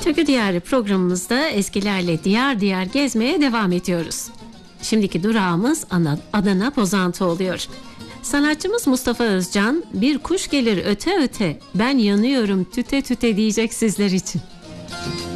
Türkü Diyarı programımızda eskilerle diyar diyar gezmeye devam ediyoruz. Şimdiki durağımız Adana Pozantı oluyor. Sanatçımız Mustafa Özcan, bir kuş gelir öte öte, ben yanıyorum tüte tüte diyecek sizler için.